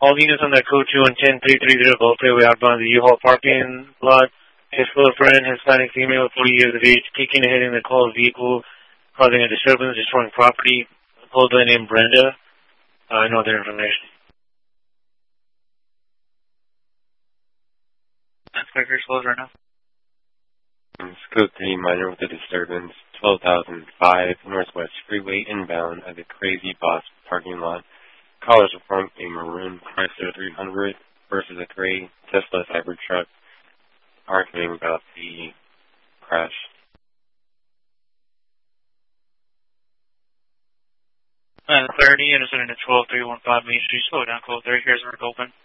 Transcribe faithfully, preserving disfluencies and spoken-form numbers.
All units on that code two and ten three three zero Gulf Highway outbound the U-Haul parking lot. His close friend, Hispanic female, forty years of age, kicking and hitting the called vehicle, causing a disturbance, destroying property. Called by name Brenda. Uh, no other information. That's Quaker's closed right now. Code three, minor with a disturbance, twelve thousand five Northwest Freeway inbound at the Crazy Boss parking lot. Callers are from a maroon Chrysler three hundred versus a gray Tesla Cybertruck, arguing about the crash. Uh, clarity, intercepting at twelve three one five Main Street, slow down, code three, here's Rick open.